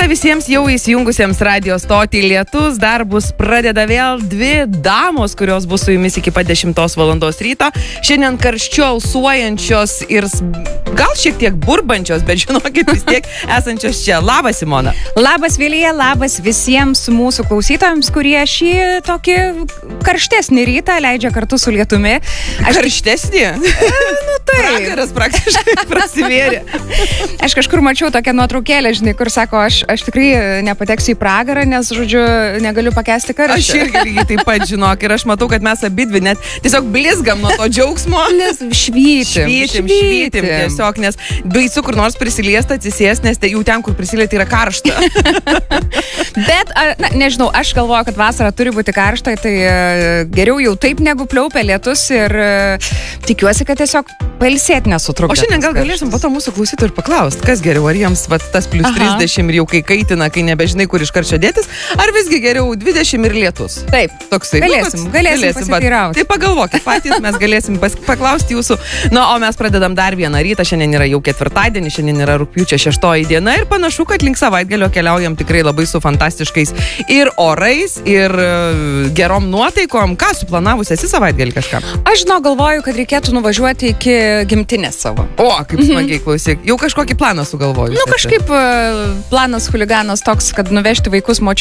visiems jau įsijungusiems radio stotį Lietus. Darbus pradeda vėl dvi damos, kurios bus su jumis iki pat 10 valandos ryto. Šiandien karščiu alsuojančios ir gal šiek tiek burbančios, bet žinokit vis tiek esančios čia. Labas, Simona. Labas, Vilija, labas visiems mūsų klausytojams, kurie šį tokį karštesnį rytą leidžia kartu su lietumi. Karštesnį? Tai. Pragaras praktiškai prasivėrė. Aš kažkur mačiau tokią nuotraukėlę, žinai, kur sako, aš tikrai nepateksiu į pragarą, nes, žodžiu, negaliu pakęsti karštį. Aš irgi lygiai taip pat, žinok, ir aš matau, kad mes abidvi net tiesiog blizgam nuo to džiaugsmo. Nes švytim. Tiesiog, nes baisu kur nors prisiliesti, atsisės, nes tai jau ten, kur prisilieti, yra karšta. Bet, nežinau, aš galvoju, kad vasara turi būti karšta, tai geriau jau taip negu pliaupia lietus ir tikiuosi, kad tiesiog pailsėti nesutrukdė. O šiandien gal galėsim po to mūsų klausytojų ir paklausti, kas geriau, ar jiems tas plus 30 ir jau kai kaitina, kai nebežinai, kur iš karščio dėtis, ar visgi geriau 20 ir lietus. Taip, toksai. Galėsim pasiteirauti. Tai pagalvokit patys, mes galėsim paklausti jūsų. Na, o mes pradedam dar vieną rytą, šiandien yra jau ketvirtadienį, šiandien yra rugpjūčio 6 diena ir panašu, kad link savaitgalio keliaujam tikrai labai su fantastiškais ir orais, ir gerom nuotaikom. Ką suplanavus esi savaitgalį kažką? Aš galvoju, kad reikėtų nuvažiuoti iki gimtinės savo. O, kaip smagiai, klausyk. Jau kažkokį planą sugalvoju. Kažkaip planas huliganas toks, kad nuvežti vaikus